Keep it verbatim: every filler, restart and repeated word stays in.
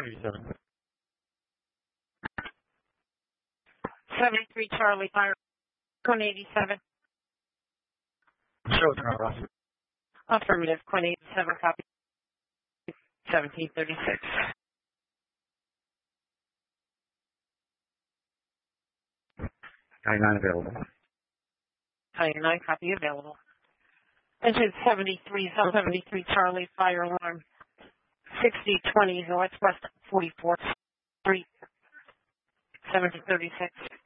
eighty-seven. seventy-three Charlie, fire Quinn eighty-seven. Show turn Rossi. Affirmative, Quinn eighty-seven, copy. seventeen thirty-six. ninety-nine available. ninety-nine, copy available. Engine seventy-three, seventy-three Charlie, fire alarm. sixty twenty Northwest forty-fourth Street, seventeen thirty-six.